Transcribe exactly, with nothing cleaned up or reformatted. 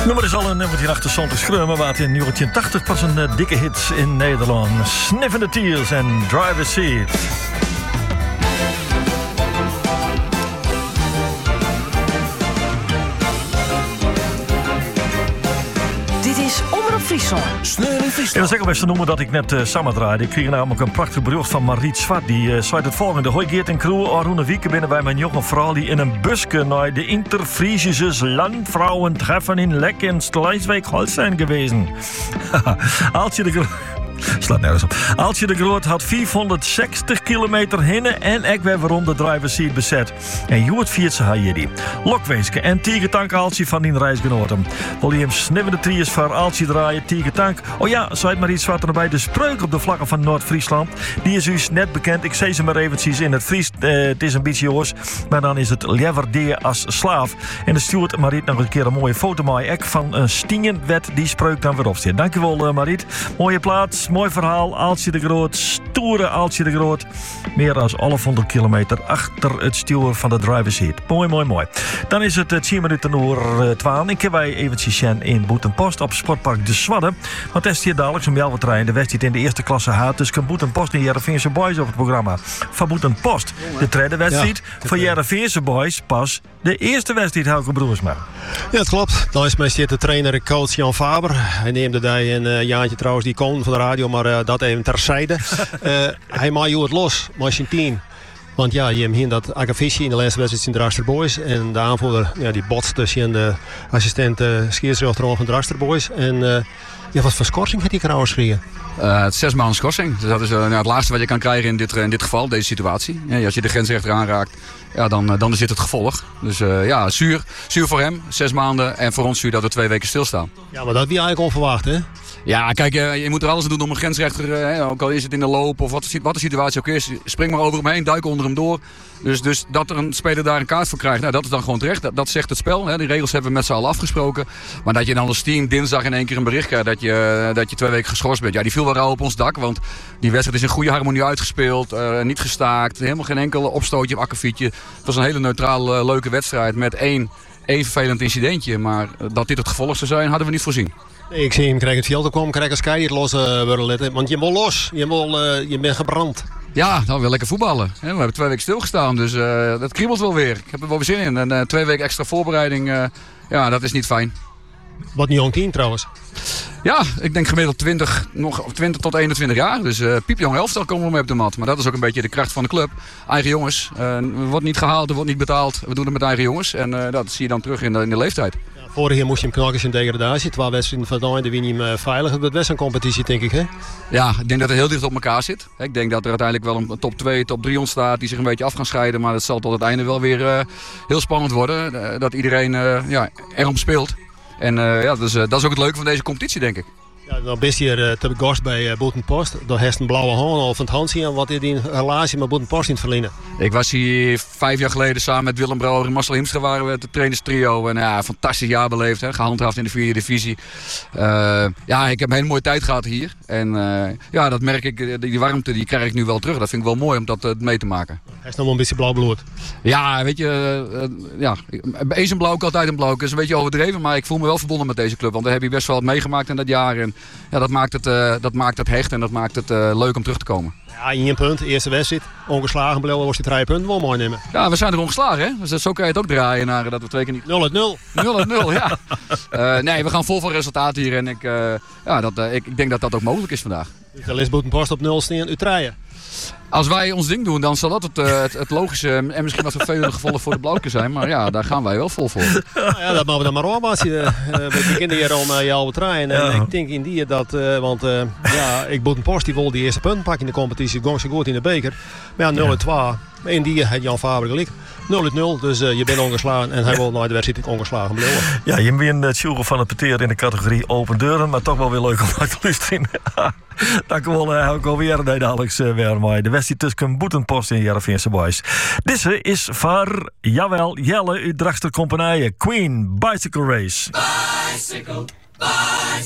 Nummer is al een nummertje achter Santos Schreumen, waar het in negentien tachtig pas een uh, dikke hit in Nederland. Sniff in the Tears en Driver's Seat. Dit is Omroep Friesland. En dan zeggen we ze noemen dat ik net uh, samen draaide. Ik kreeg namelijk een prachtig bericht van Mariet Zwart. Die uh, zei het volgende. Hoi Geert en crew. Arroene Wieke binnen bij mijn jonge vrouw die in een busje naar de Interfriesische landvrouwen treffen in Lek in Schleswig-Holstein gewezen. Aaltje de Groot. Slaat nergens op. Aaltje de Groot had vierhonderdzestig kilometer hinnen en ik werd waarom de driver's seat bezet. En Joert Viertse had je die. Lokweeske en Tiegetank Aaltje van die reisgenoten. Wil je hem sniffende triers voor Aaltje draaien, Tiegetank. Oh ja, zei het maar iets wat erbij. De spreuk op de vlakken van Noord-Friesland. Die is u net bekend. Ik zei ze maar eventjes in het Fries. Uh, het is een beetje hoors. Maar dan is het liever deer als slaaf. En de stuurt Mariet nog een keer een mooie foto mee. Ek van een Stingen wet die spreuk dan weer op zit. Dankjewel uh, Mariet. Mooie plaats. Mooi verhaal, Aaltje de Groot, stoere Aaltje de Groot. Meer dan elfhonderd kilometer achter het stuur van de driver's seat. Mooi, mooi, mooi. Dan is het tien minuten over twaalf. Ik heb wij eventjes zijn in Boetenpost op Sportpark De Swadde. Want het is hier dadelijk zo'n Jelvertrein. De wedstrijd in de eerste klasse H. Dus kan Boetenpost en Jereveense Boys op het programma. Van Boetenpost de tweede wedstrijd. Ja, van Jereveense Boys pas de eerste wedstrijd, Helke Broersma. Ja, het klopt. Dan is mij de trainer en coach Jan Faber. Hij neemde daar een uh, jaartje trouwens die kon van de radio, maar uh, dat even terzijde. uh, hij maakt je het los, maar zijn team. Want ja, je hebt hier dat Agavissi in de laatste wedstrijd in Drachter Boys. En de aanvoerder ja, die botst tussen de assistent uh, scheidsrechter van Drachter Boys. En uh, ja, wat voor schorsing heeft hij trouwens gekregen? Uh, het is zes maanden schorsing. Dus dat is uh, nou, het laagste wat je kan krijgen in dit, in dit geval, deze situatie. Ja, als je de grensrechter aanraakt, ja, dan, dan is dit het gevolg. Dus uh, ja, zuur. Zuur voor hem, zes maanden. En voor ons zuur dat we twee weken stilstaan. Ja, maar dat wie eigenlijk onverwacht, hè? Ja, kijk, je moet er alles aan doen om een grensrechter, eh, ook al is het in de loop of wat, wat de situatie ook is, spring maar over hem heen, duik onder hem door. Dus, dus dat er een speler daar een kaart voor krijgt, nou, dat is dan gewoon terecht. Dat, dat zegt het spel, hè. Die regels hebben we met z'n allen afgesproken. Maar dat je dan als team dinsdag in één keer een bericht krijgt dat je, dat je twee weken geschorst bent. Ja, die viel wel rauw op ons dak, want die wedstrijd is in goede harmonie uitgespeeld, uh, niet gestaakt, helemaal geen enkel opstootje of akkefietje. Het was een hele neutrale, uh, leuke wedstrijd met één, één vervelend incidentje. Maar dat dit het gevolg zou zijn, hadden we niet voorzien. Nee, ik zie hem krijg het veld op komen, krijg een sky het los uh, worden letten. Want je moet los, je, moet, uh, je bent gebrand. Ja, dan wil lekker voetballen. We hebben twee weken stilgestaan, dus uh, dat kriebelt wel weer. Ik heb er wel weer zin in. En uh, twee weken extra voorbereiding, uh, ja, dat is niet fijn. Wat een jong team trouwens. Ja, ik denk gemiddeld twintig, nog twintig tot eenentwintig jaar. Dus uh, piepjong elftal komen we mee op de mat. Maar dat is ook een beetje de kracht van de club. Eigen jongens. Uh, er wordt niet gehaald, er wordt niet betaald. We doen het met eigen jongens. En uh, dat zie je dan terug in de, in de leeftijd. Ja, vorig jaar moest je hem knakken in degradatie. Twee wedstrijden van de win je hem veilig. Het best een competitie, denk ik, hè? Ja, ik denk dat het heel dicht op elkaar zit. Ik denk dat er uiteindelijk wel een top twee, top drie ontstaat die zich een beetje af gaan scheiden. Maar dat zal tot het einde wel weer uh, heel spannend worden. Uh, dat iedereen uh, ja, erom speelt. En uh, ja, dat is, uh, dat is ook het leuke van deze competitie, denk ik. Ja, nou best hier uh, te gast bij uh, Boetenpost. Daar heeft een blauwe haan al van het hand zien. Wat is die relatie met Boetenpost in het verlenen? Ik was hier vijf jaar geleden samen met Willem Brouwer en Marcel Hiemstra waren we het trainerstrio. En ja, fantastisch jaar beleefd, hè? Gehandhaafd in de vierde divisie. Uh, ja, ik heb een hele mooie tijd gehad hier. En uh, ja, dat merk ik, die warmte die krijg ik nu wel terug. Dat vind ik wel mooi om dat uh, mee te maken. Hij is nog wel een beetje blauw-bloed. Ja, weet je, uh, ja, eens een blauw, altijd een blauw. Dat is een beetje overdreven, maar ik voel me wel verbonden met deze club. Want daar heb je best wel wat meegemaakt in dat jaar. En ja, dat maakt het, uh, dat maakt het hecht en dat maakt het uh, leuk om terug te komen. Ja, één punt, eerste wedstrijd, ongeslagen bleven, was die drie punten wel mooi nemen. Ja, we zijn er ongeslagen, hè? Dus zo kan je het ook draaien naar dat we twee keer niet... nul uit nul. nul uit nul, ja. Uh, nee, we gaan vol van resultaat hier en ik, uh, ja, dat, uh, ik, ik denk dat dat ook mogelijk is vandaag. Dus de Boetenpost op nul staan, u draaien. Als wij ons ding doen, dan zal dat het, uh, het, het logische en misschien wat vervelende gevolg voor de Blauwke zijn. Maar ja, daar gaan wij wel vol voor. Nou ja, dat mogen we dan maar op. Als je uh, we beginnen hier om uh, jou te draaien. En ja. Ik denk in die dat, uh, want uh, ja, ik Boetenpost die wil die eerste punten pakken in de competitie. Het ging zo goed in de beker. Maar ja, nul uit twee. In die had Jan Faber gelijk. nul uit nul, dus uh, je bent ongeslagen en hij wil naar de wedstrijd ongeslagen blijven. Ja, je bent het Sjoegen van het Peteer in de categorie open deuren, maar toch wel weer leuk om naar te luisteren. Dank u wel, uh, ook alweer nee, Alex uh, weer maar de wedstrijd tussen Boetenpost en Jereveense Boys. Deze is voor, jawel, Jelle uit Drachter Compagnie, Queen Bicycle Race. Bicycle, bicycle.